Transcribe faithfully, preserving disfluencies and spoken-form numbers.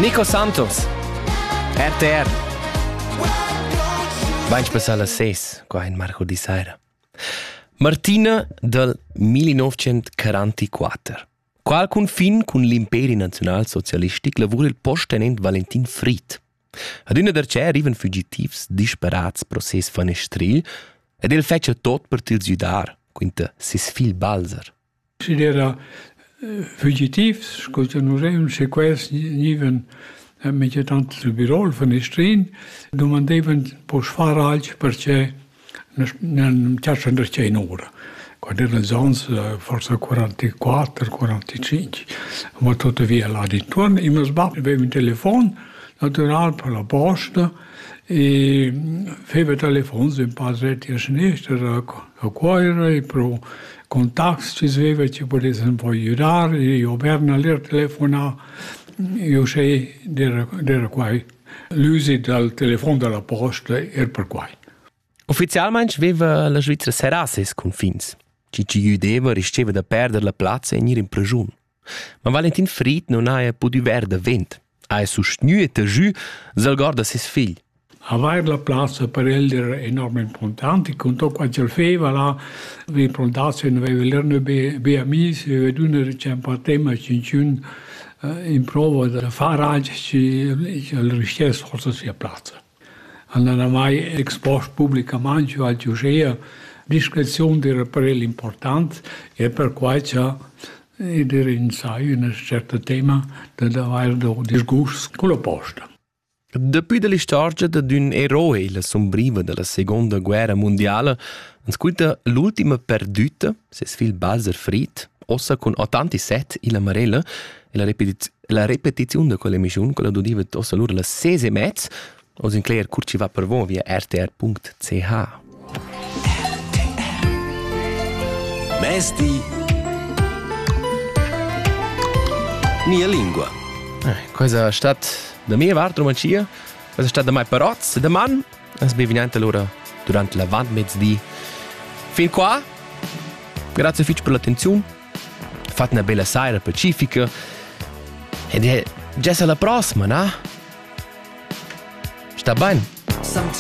Nico Santos, R T R. Vaig passar la ses, qua in Marco di Saira. Martina del millinovecentoquarantaquattro. Qualcun fin cun l'imperi nazional socialistic lavora il postenent Valentin Fried. Ad una derce arrivan fugitivs disperats process fanestril ed el fece tot per til giudar, quinta sis fil Balzer. Si era fugitivs, scusa non un sequest niven met tant sul Birol fanestrin, domandevan pos faralch perché non c'erano derce in ora. Quando era zons, forse quarantaquattro quarantacinque, ma tuttavia là dintorno, e mi sbatte, avevo un telefono, natural per la posta, e aveva telefoni in passetti a sinistra, a cuore, e per contatti ci aveva, ci poteva un po' aiutare, e io verno lì a telefonare, io sei, era qua, l'uso del telefono della posta era per qua. Ufficialmente aveva la Svizzera serasses confins. Ci ci judeva risceva da perdere la plazza e venire in prigione. Ma Valentin Fried non ha potuto ver da vent. Ha sostenuto giù dal guarda ses figli. Avere la plazza per lui era enormemente importante. Con tutto quanto faceva là, le plantazioni aveva lerno bei amici, aveva una recente tema cinciun in prova da fare ci la richiesta forse sia plazza. Non ha mai esposto pubblicamente al giuria. Discrezione era per lui importante e per cui c'è era in sé un certo tema di avere un disgusto con la posta. Dopo la storia di un eroe, la sombriva della seconda guerra mondiale, ascolta l'ultima perduta, se sfil Balzer Fried, ossa con ottantasette il Amarella, e la, repetiz- la ripetizione di quella missione, quella dodiva ossa loro la sese e mezzo, os in clair curci va per voi via r t r punto c h. Mesti Mia lingua. Eh, questa è stata da mia parte romancia, questa è stata da mai parozzi, da man, es bevinente allora durante la vant mezz'dì. Fin qua, grazie fitch per l'attenzione, fate una bella sera pacifica ed è già alla prossima, no? Sta bene?